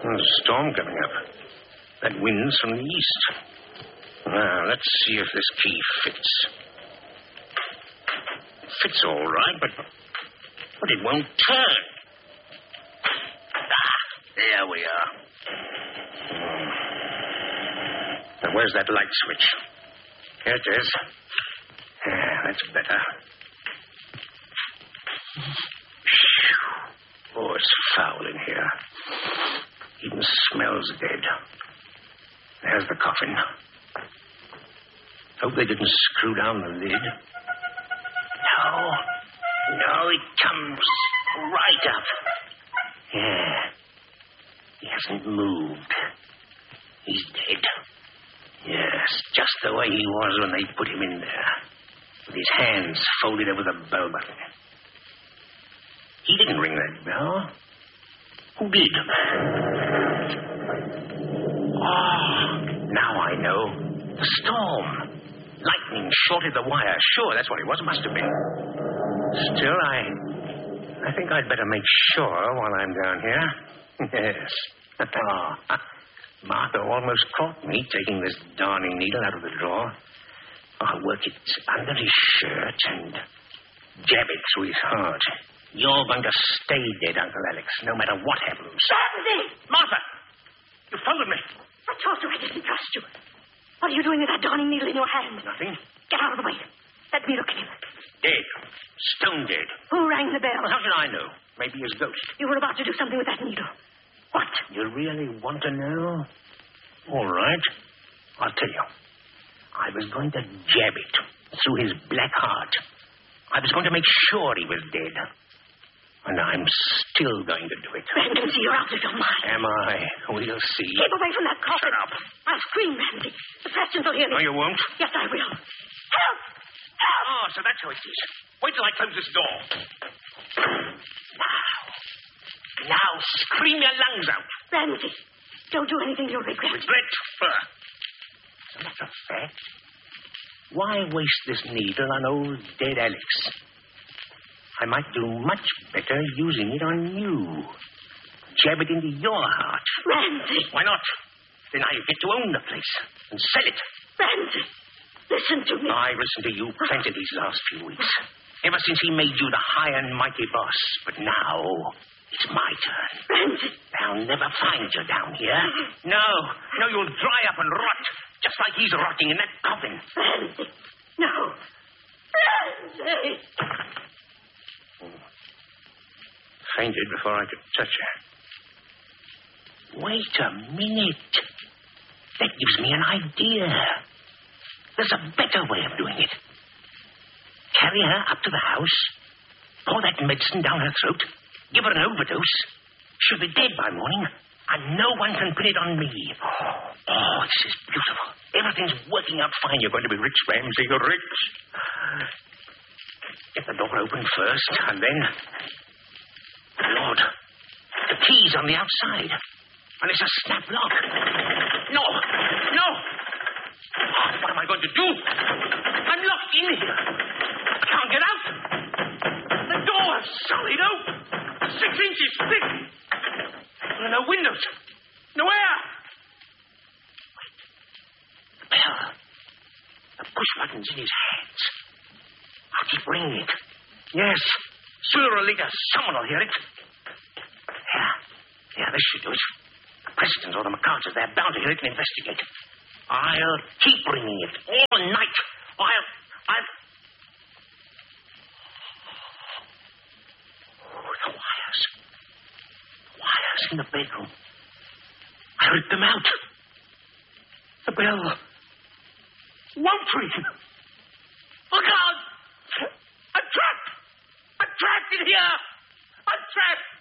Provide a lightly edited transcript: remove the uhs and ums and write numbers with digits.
There's a storm coming up. That wind's from the east. Now, let's see if this key fits. It fits all right, but it won't turn. There we are. Now, where's that light switch? Here it is. That's better. Oh, it's foul in here. Even smells dead. There's the coffin. Hope they didn't screw down the lid. No, it comes right up. Yeah. He hasn't moved. He's dead. Yes, just the way he was when they put him in there. With his hands folded over the bell button. He didn't ring that bell. Who did? Now I know. The storm. Lightning shorted the wire. Sure, that's what it was. It must have been. Still, I think I'd better make sure while I'm down here. Yes. Martha almost caught me taking this darning needle out of the drawer. I'll work it under his shirt and jab it through his heart. You're going to stay dead, Uncle Alex, no matter what happens. Ramsey! Martha! You followed me. I told you I didn't trust you. What are you doing with that darning needle in your hand? Nothing. Get out of the way. Let me look at him. Dead. Stone dead. Who rang the bell? Well, how should I know? Maybe his ghost. You were about to do something with that needle. What? You really want to know? All right. I'll tell you. I was going to jab it through his black heart. I was going to make sure he was dead. And I'm still going to do it. Ramsey, you're out of your mind. Am I? We'll see. Keep away from that coffin. Shut up. I'll scream, Ramsey. The Prestons will hear me. No, you won't. Yes, I will. Help! Help! Oh, so that's how it is. Wait till I close this door. Now scream your lungs out. Ramsey, don't do anything you'll regret. Regret? As a matter of fact, why waste this needle on old dead Alex? I might do much better using it on you. Jab it into your heart. Ramsey! Why not? Then I get to own the place and sell it. Ramsey, listen to me. I listened to you plenty these last few weeks. Ever since he made you the high and mighty boss. But now, it's my turn. Ramsey! They'll never find you down here. No, you'll dry up and rot, just like he's rotting in that coffin. Ramsey, no. Ramsey! Fainted before I could touch her. Wait a minute. That gives me an idea. There's a better way of doing it. Carry her up to the house, pour that medicine down her throat, give her an overdose. She'll be dead by morning, and no one can pin it on me. Oh, this is beautiful. Everything's working out fine. You're going to be rich, Ramsey. You're rich. Get the door open first, and then... Lord, the key's on the outside. And it's a snap lock. No! Oh, what am I going to do? I'm locked in here. I can't get out. The door's solid oak. 6 inches thick. There are no windows. No air. Wait. The bell. The push button's in his hands. I'll keep ringing it. Yes. Sooner or later, someone will hear it. Yeah, this should do it. The Prestons or the McCarters, they're bound to hear it and investigate. I'll keep ringing it all night. I'll... Oh, the wires. The wires in the bedroom. I ripped them out. The bell won't ring. Look out! I'm trapped! I'm trapped in here! I'm trapped!